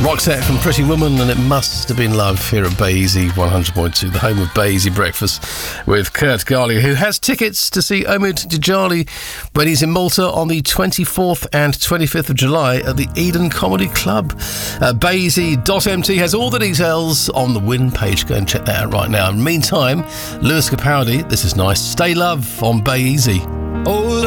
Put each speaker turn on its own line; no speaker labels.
Roxette from Pretty Woman, and It Must Have Been Love here at Bay Easy 100.2, the home of Bay Easy Breakfast, with Kurt Garley, who has tickets to see Omid Djalili when he's in Malta on the 24th and 25th of July at the Eden Comedy Club. BayEasy.mt has all the details on the win page. Go and check that out right now. In the meantime, Lewis Capaldi, this is nice. Stay Love on Bay Easy. Oh,